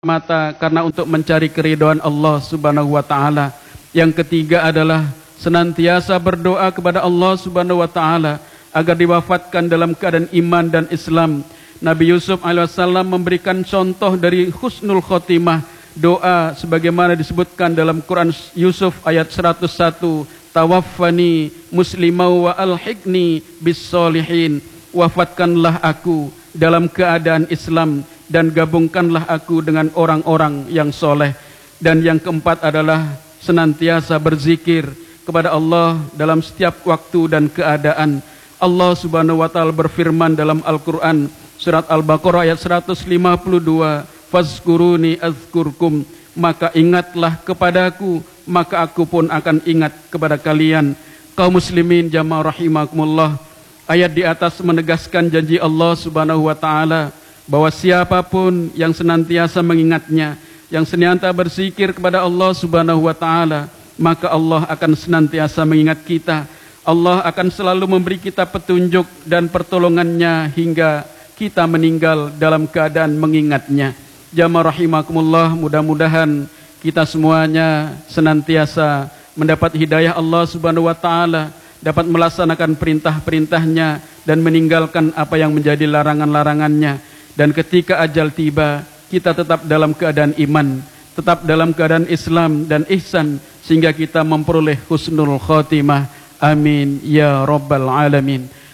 mata karena untuk mencari keridhaan Allah Subhanahu wa taala. Yang ketiga adalah senantiasa berdoa kepada Allah Subhanahu wa taala agar diwafatkan dalam keadaan iman dan Islam. Nabi Yusuf alaihissalam memberikan contoh dari husnul khotimah, doa sebagaimana disebutkan dalam Quran Yusuf ayat 101, tawaffani muslimau wa alhiqni bis solihin, wafatkanlah aku dalam keadaan Islam dan gabungkanlah aku dengan orang-orang yang soleh. Dan yang keempat adalah senantiasa berzikir kepada Allah dalam setiap waktu dan keadaan. Allah Subhanahu wa taala berfirman dalam Al-Qur'an surat Al-Baqarah ayat 152, fazkuruni azkurkum, maka ingatlah kepadaku maka aku pun akan ingat kepada kalian. Kaum muslimin jamaah rahimakumullah, ayat di atas menegaskan janji Allah Subhanahu wa taala bahwa siapapun yang senantiasa mengingatnya, yang senantiasa berzikir kepada Allah Subhanahu wa taala, maka Allah akan senantiasa mengingat kita. Allah akan selalu memberi kita petunjuk dan pertolongannya hingga kita meninggal dalam keadaan mengingatnya. Jamaah rahimakumullah, mudah-mudahan kita semuanya senantiasa mendapat hidayah Allah Subhanahu wa taala, dapat melaksanakan perintah-perintahnya dan meninggalkan apa yang menjadi larangan-larangannya. Dan ketika ajal tiba, kita tetap dalam keadaan iman, tetap dalam keadaan Islam dan ihsan, sehingga kita memperoleh husnul khotimah. Amin ya rabbal alamin.